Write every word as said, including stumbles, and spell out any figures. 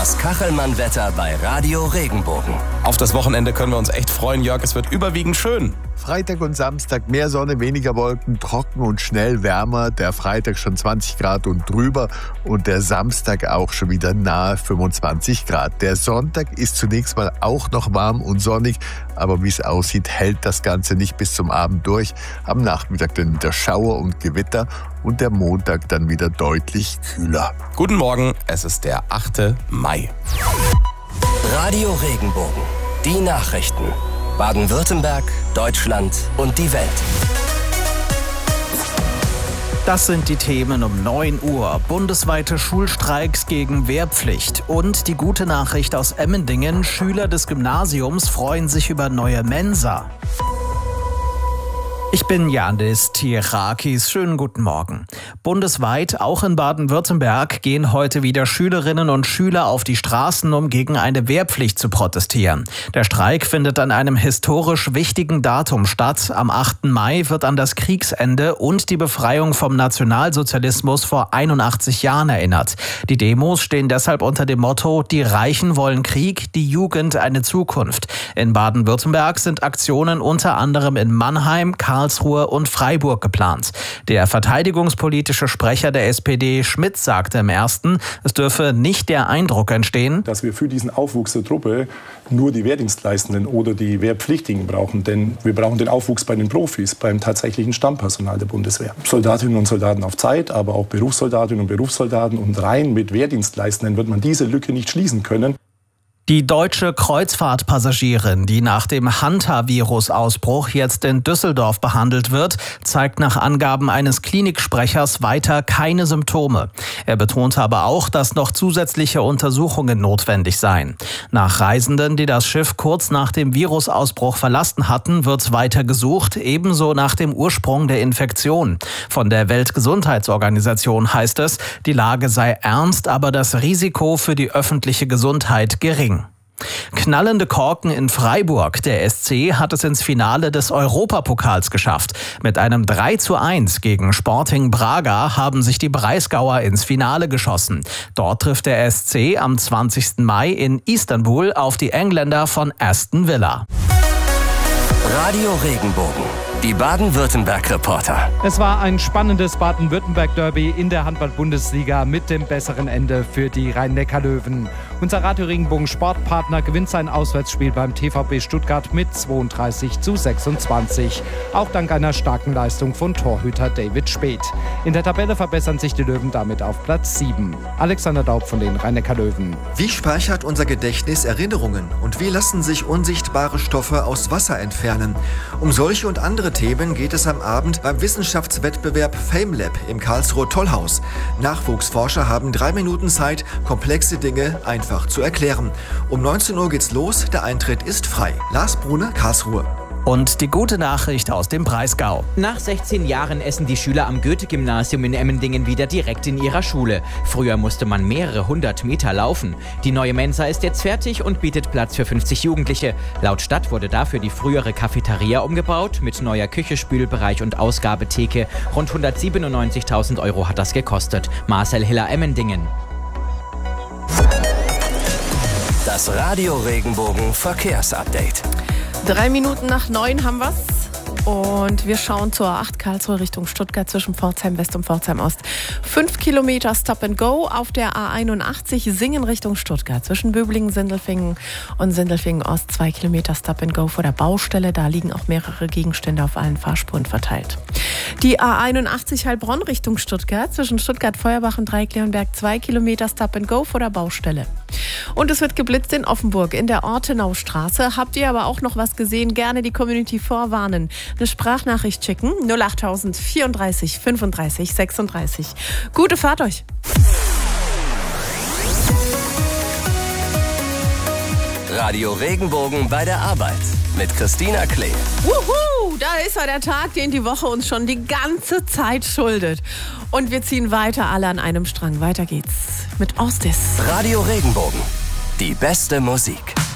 Das Kachelmann-Wetter bei Radio Regenbogen. Auf das Wochenende können wir uns echt freuen, Jörg. Es wird überwiegend schön. Freitag und Samstag mehr Sonne, weniger Wolken, trocken und schnell wärmer. Der Freitag schon zwanzig Grad und drüber und der Samstag auch schon wieder nahe fünfundzwanzig Grad. Der Sonntag ist zunächst mal auch noch warm und sonnig, aber wie es aussieht, hält das Ganze nicht bis zum Abend durch. Am Nachmittag dann wieder Schauer und Gewitter und der Montag dann wieder deutlich kühler. Guten Morgen, es ist der achte Mai. Radio Regenbogen, die Nachrichten. Baden-Württemberg, Deutschland und die Welt. Das sind die Themen um neun Uhr. Bundesweite Schulstreiks gegen Wehrpflicht. Und die gute Nachricht aus Emmendingen. Schüler des Gymnasiums freuen sich über neue Mensa. Ich bin Janis Tirakis. Schönen guten Morgen. Bundesweit, auch in Baden-Württemberg, gehen heute wieder Schülerinnen und Schüler auf die Straßen, um gegen eine Wehrpflicht zu protestieren. Der Streik findet an einem historisch wichtigen Datum statt. Am achten Mai wird an das Kriegsende und die Befreiung vom Nationalsozialismus vor einundachtzig Jahren erinnert. Die Demos stehen deshalb unter dem Motto: Die Reichen wollen Krieg, die Jugend eine Zukunft. In Baden-Württemberg sind Aktionen unter anderem in Mannheim, Karlsruhe und Freiburg geplant. Der verteidigungspolitische Sprecher der S P D, Schmidt, sagte im ersten, es dürfe nicht der Eindruck entstehen, dass wir für diesen Aufwuchs der Truppe nur die Wehrdienstleistenden oder die Wehrpflichtigen brauchen. Denn wir brauchen den Aufwuchs bei den Profis, beim tatsächlichen Stammpersonal der Bundeswehr. Soldatinnen und Soldaten auf Zeit, aber auch Berufssoldatinnen und Berufssoldaten. Und rein mit Wehrdienstleistenden wird man diese Lücke nicht schließen können. Die deutsche Kreuzfahrtpassagierin, die nach dem Hanta-Virus-Ausbruch jetzt in Düsseldorf behandelt wird, zeigt nach Angaben eines Kliniksprechers weiter keine Symptome. Er betonte aber auch, dass noch zusätzliche Untersuchungen notwendig seien. Nach Reisenden, die das Schiff kurz nach dem Virusausbruch verlassen hatten, wird weiter gesucht, ebenso nach dem Ursprung der Infektion. Von der Weltgesundheitsorganisation heißt es, die Lage sei ernst, aber das Risiko für die öffentliche Gesundheit gering. Knallende Korken in Freiburg. Der S C hat es ins Finale des Europapokals geschafft. Mit einem drei zu eins gegen Sporting Braga haben sich die Breisgauer ins Finale geschossen. Dort trifft der S C am zwanzigsten Mai in Istanbul auf die Engländer von Aston Villa. Radio Regenbogen, die Baden-Württemberg-Reporter. Es war ein spannendes Baden-Württemberg-Derby in der Handball-Bundesliga mit dem besseren Ende für die Rhein-Neckar-Löwen. Unser Radio Regenbogen Sportpartner gewinnt sein Auswärtsspiel beim T V B Stuttgart mit zweiunddreißig zu sechsundzwanzig. Auch dank einer starken Leistung von Torhüter David Speth. In der Tabelle verbessern sich die Löwen damit auf Platz sieben. Alexander Daub von den Rhein-Neckar-Löwen. Wie speichert unser Gedächtnis Erinnerungen und wie lassen sich unsichtbare Stoffe aus Wasser entfernen? Um solche und andere Themen geht es am Abend beim Wissenschaftswettbewerb FameLab im Karlsruher Tollhaus. Nachwuchsforscher haben drei Minuten Zeit, komplexe Dinge einfach zu erklären. Um neunzehn Uhr geht's los, der Eintritt ist frei. Lars Brune, Karlsruhe. Und die gute Nachricht aus dem Breisgau. Nach sechzehn Jahren essen die Schüler am Goethe-Gymnasium in Emmendingen wieder direkt in ihrer Schule. Früher musste man mehrere hundert Meter laufen. Die neue Mensa ist jetzt fertig und bietet Platz für fünfzig Jugendliche. Laut Stadt wurde dafür die frühere Cafeteria umgebaut, mit neuer Küche, Spülbereich und Ausgabetheke. Rund hundertsiebenundneunzigtausend Euro hat das gekostet. Marcel Hiller, Emmendingen. Das Radio Regenbogen Verkehrsupdate. Drei Minuten nach neun haben wir's. Und wir schauen zur A acht Karlsruhe Richtung Stuttgart zwischen Pforzheim West und Pforzheim Ost. Fünf Kilometer Stop and Go auf der A einundachtzig Singen Richtung Stuttgart. Zwischen Böblingen, Sindelfingen und Sindelfingen Ost. Zwei Kilometer Stop and Go vor der Baustelle. Da liegen auch mehrere Gegenstände auf allen Fahrspuren verteilt. Die A einundachtzig Heilbronn Richtung Stuttgart. Zwischen Stuttgart-Feuerbach und Dreieckleonberg. Zwei Kilometer Stop and Go vor der Baustelle. Und es wird geblitzt in Offenburg in der Ortenaustraße. Habt ihr aber auch noch was gesehen? Gerne die Community vorwarnen. Eine Sprachnachricht schicken. null achttausend vierunddreißig fünfunddreißig sechsunddreißig. Gute Fahrt euch. Radio Regenbogen bei der Arbeit mit Christina Klee. Wuhu, da ist er, der Tag, den die Woche uns schon die ganze Zeit schuldet. Und wir ziehen weiter alle an einem Strang. Weiter geht's mit Ostis. Radio Regenbogen, die beste Musik.